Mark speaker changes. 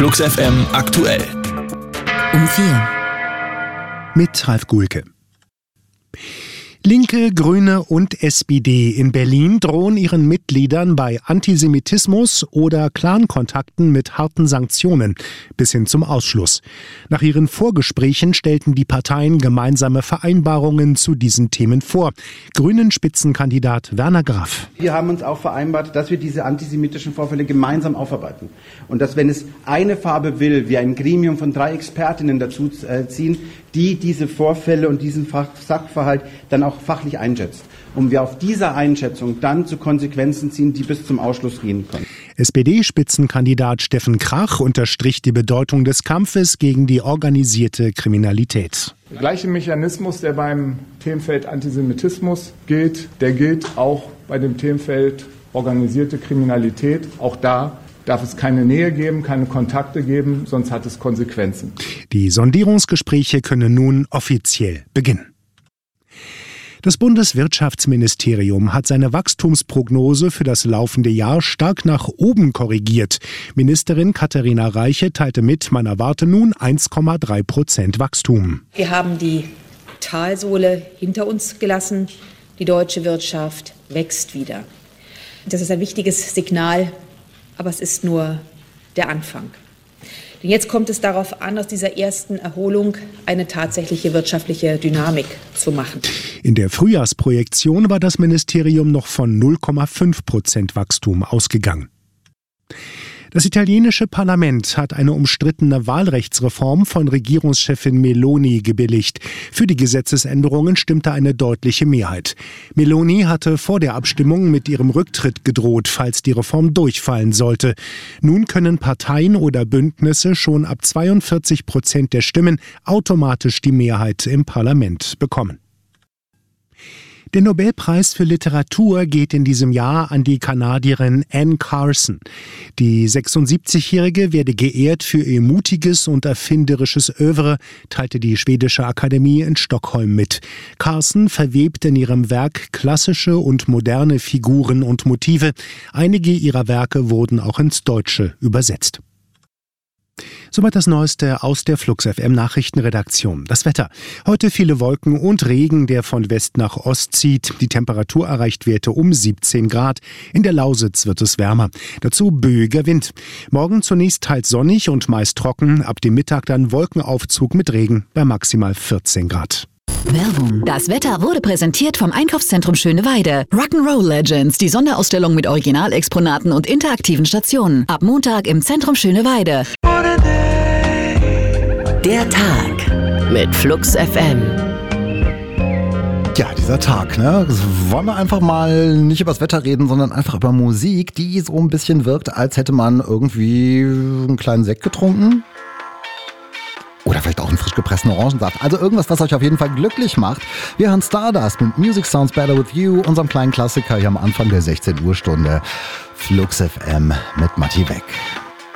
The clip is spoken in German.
Speaker 1: Flux FM aktuell.
Speaker 2: Um 4.
Speaker 3: Mit Ralf Guhlke. Linke, Grüne und SPD in Berlin drohen ihren Mitgliedern bei Antisemitismus oder Clankontakten mit harten Sanktionen bis hin zum Ausschluss. Nach ihren Vorgesprächen stellten die Parteien gemeinsame Vereinbarungen zu diesen Themen vor. Grünen-Spitzenkandidat Werner Graff.
Speaker 4: Wir haben uns auch vereinbart, dass wir diese antisemitischen Vorfälle gemeinsam aufarbeiten. Und dass, wenn es eine Farbe will, wir ein Gremium von 3 Expertinnen dazu ziehen, die diese Vorfälle und diesen Sachverhalt dann auch fachlich einschätzt. Und wir auf dieser Einschätzung dann zu Konsequenzen ziehen, die bis zum Ausschluss gehen können.
Speaker 3: SPD-Spitzenkandidat Steffen Krach unterstrich die Bedeutung des Kampfes gegen die organisierte Kriminalität.
Speaker 5: Der gleiche Mechanismus, der beim Themenfeld Antisemitismus gilt, der gilt auch bei dem Themenfeld organisierte Kriminalität. Auch da darf es keine Nähe geben, keine Kontakte geben, sonst hat es Konsequenzen.
Speaker 3: Die Sondierungsgespräche können nun offiziell beginnen. Das Bundeswirtschaftsministerium hat seine Wachstumsprognose für das laufende Jahr stark nach oben korrigiert. Ministerin Katharina Reiche teilte mit, man erwarte nun 1,3% Wachstum.
Speaker 6: Wir haben die Talsohle hinter uns gelassen. Die deutsche Wirtschaft wächst wieder. Das ist ein wichtiges Signal, aber es ist nur der Anfang. Denn jetzt kommt es darauf an, aus dieser ersten Erholung eine tatsächliche wirtschaftliche Dynamik zu machen.
Speaker 3: In der Frühjahrsprojektion war das Ministerium noch von 0,5% Wachstum ausgegangen. Das italienische Parlament hat eine umstrittene Wahlrechtsreform von Regierungschefin Meloni gebilligt. Für die Gesetzesänderungen stimmte eine deutliche Mehrheit. Meloni hatte vor der Abstimmung mit ihrem Rücktritt gedroht, falls die Reform durchfallen sollte. Nun können Parteien oder Bündnisse schon ab 42% der Stimmen automatisch die Mehrheit im Parlament bekommen. Der Nobelpreis für Literatur geht in diesem Jahr an die Kanadierin Anne Carson. Die 76-Jährige werde geehrt für ihr mutiges und erfinderisches Œuvre, teilte die schwedische Akademie in Stockholm mit. Carson verwebt in ihrem Werk klassische und moderne Figuren und Motive. Einige ihrer Werke wurden auch ins Deutsche übersetzt. Soweit das Neueste aus der Flux FM Nachrichtenredaktion. Das Wetter. Heute viele Wolken und Regen, der von West nach Ost zieht. Die Temperatur erreicht Werte um 17 Grad. In der Lausitz wird es wärmer. Dazu böiger Wind. Morgen zunächst teils sonnig und meist trocken. Ab dem Mittag dann Wolkenaufzug mit Regen bei maximal 14 Grad.
Speaker 2: Werbung. Das Wetter wurde präsentiert vom Einkaufszentrum Schöneweide. Rock'n'Roll Legends, die Sonderausstellung mit Originalexponaten und interaktiven Stationen. Ab Montag im Zentrum Schöneweide. Der Tag mit Flux FM.
Speaker 7: Ja, dieser Tag, ne? Wollen wir einfach mal nicht über das Wetter reden, sondern einfach über Musik, die so ein bisschen wirkt, als hätte man irgendwie einen kleinen Sekt getrunken. Oder vielleicht auch einen frisch gepressten Orangensaft. Also irgendwas, was euch auf jeden Fall glücklich macht. Wir hören Stardust mit Music Sounds Better With You, unserem kleinen Klassiker hier am Anfang der 16 Uhr Stunde. Flux FM mit Matti Weck.